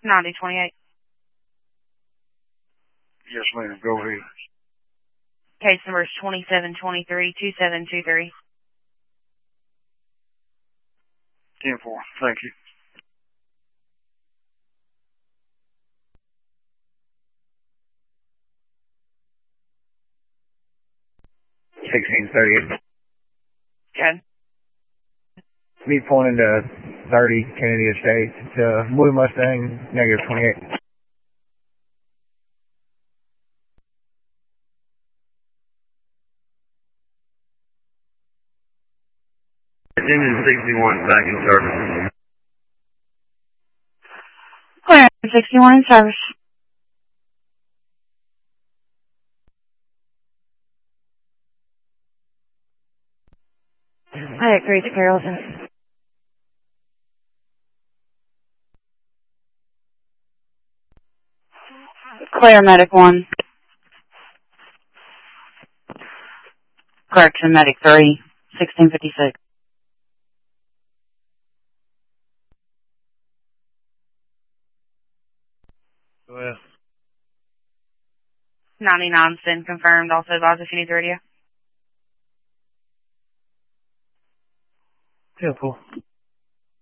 9028. Yes, ma'am. Go ahead. Case number is 2723-2723. 10-4. Thank you. $16.38. Good. Midpoint into 30 Kennedy Estates. It's a Blue Mustang, -28. Engine 61 back in service. Clear 61 in service. I agree to Carrollton. Clear Medic 1. Correction Medic 3, 1656. Go ahead. 99's been confirmed. Also advise if you need the radio. 10-4.